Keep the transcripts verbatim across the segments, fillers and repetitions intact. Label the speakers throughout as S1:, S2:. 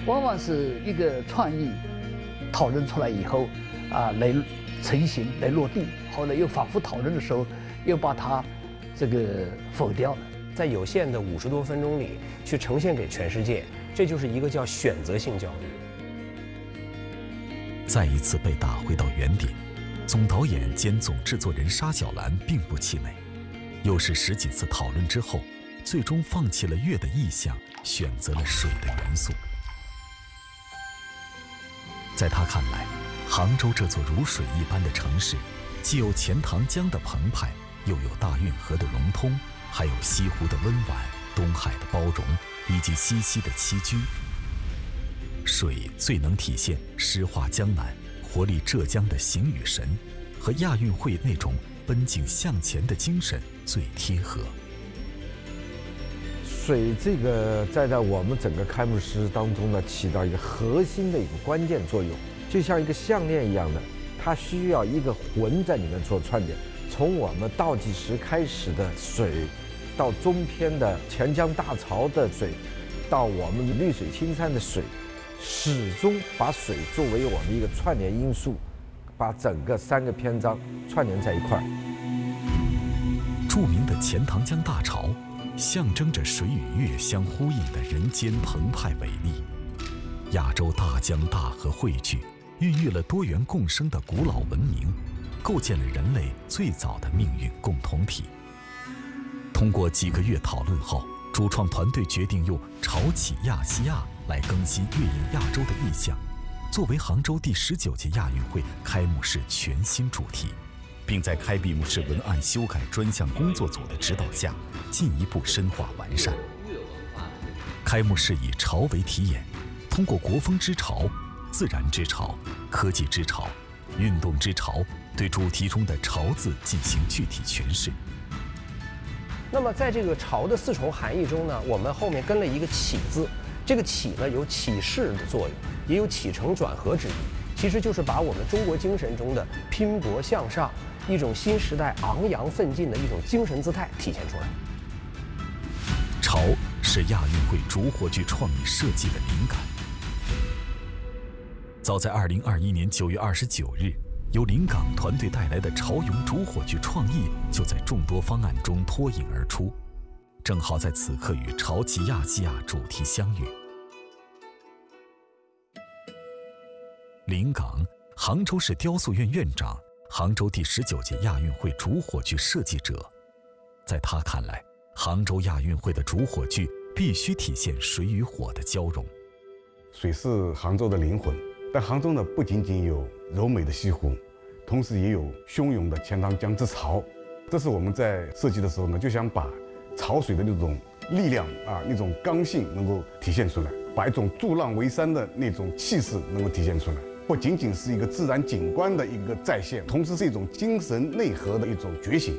S1: 往往是一个创意讨论出来以后，啊，来成型、来落地，后来又反复讨论的时候，又把它这个否掉了。
S2: 在有限的五十多分钟里，去呈现给全世界，这就是一个叫选择性教育。
S3: 再一次被打回到原点，总导演兼总制作人沙小兰并不气馁，又是十几次讨论之后，最终放弃了月的意象，选择了水的元素。在他看来，杭州这座如水一般的城市，既有钱塘江的澎湃，又有大运河的融通，还有西湖的温婉、东海的包容，以及西溪的栖居。水最能体现诗画江南、活力浙江的形与神，和亚运会那种奔景向前的精神最贴合。
S4: 水这个在在我们整个开幕式当中呢，起到一个核心的一个关键作用，就像一个项链一样的，它需要一个魂在里面做串联。从我们倒计时开始的水，到中篇的钱江大潮的水，到我们绿水青山的水，始终把水作为我们一个串联因素，把整个三个篇章串联在一块儿。
S3: 著名的钱塘江大潮，象征着水与月相呼应的人间澎湃伟力。亚洲大江大河汇聚，孕育了多元共生的古老文明，构建了人类最早的命运共同体。通过几个月讨论后，主创团队决定用“潮起亚细亚”来更新“月影亚洲”的意象，作为杭州第十九届亚运会开幕式全新主题，并在开闭幕式文案修改专项工作组的指导下，进一步深化完善。开幕式以潮为题眼，通过国风之潮、自然之潮、科技之潮、运动之潮，对主题中的“潮”字进行具体诠释。
S2: 那么在这个潮的四重含义中呢，我们后面跟了一个启字，这个启呢有启示的作用，也有起承转合之意，其实就是把我们中国精神中的拼搏向上，一种新时代昂扬奋进的一种精神姿态体现出来。
S3: 潮是亚运会主火炬创意设计的灵感。早在二零二一年九月二十九日，由临港团队带来的潮涌主火炬创意就在众多方案中脱颖而出，正好在此刻与潮起亚细亚主题相遇。临港，杭州市雕塑院院长，杭州第十九届亚运会主火炬设计者。在他看来，杭州亚运会的主火炬必须体现水与火的交融。
S5: 水是杭州的灵魂，但杭州呢，不仅仅有柔美的西湖，同时也有汹涌的钱塘江之潮。这是我们在设计的时候呢，就想把潮水的那种力量啊，那种刚性能够体现出来，把一种筑浪为山的那种气势能够体现出来。不仅仅是一个自然景观的一个再现，同时是一种精神内核的一种觉醒。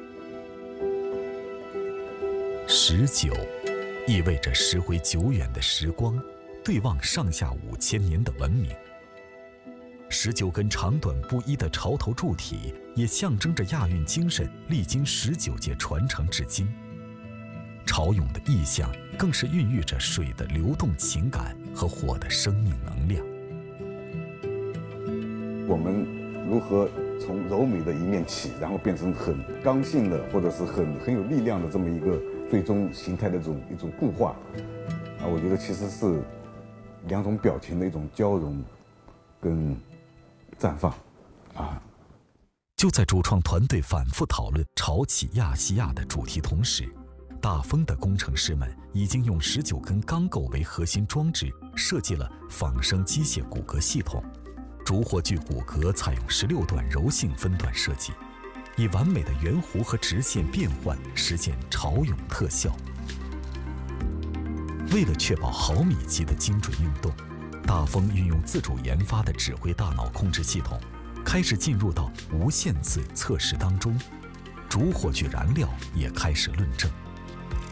S3: 十九，意味着拾回久远的时光，对望上下五千年的文明。十九根长短不一的潮头柱体，也象征着亚运精神历经十九届传承至今。潮涌的意象，更是孕育着水的流动情感和火的生命能量。
S6: 我们如何从柔美的一面起，然后变成很刚性的，或者是很很有力量的这么一个最终形态的这种一种固化，啊，我觉得其实是两种表情的一种交融跟绽放，啊。
S3: 就在主创团队反复讨论潮起亚细亚的主题同时，大风的工程师们已经用十九根钢构为核心装置设计了仿生机械骨骼系统。主火炬骨骼采用十六段柔性分段设计，以完美的圆弧和直线变换实现潮涌特效。为了确保毫米级的精准运动，大风运用自主研发的指挥大脑控制系统，开始进入到无限次测试当中，主火炬燃料也开始论证。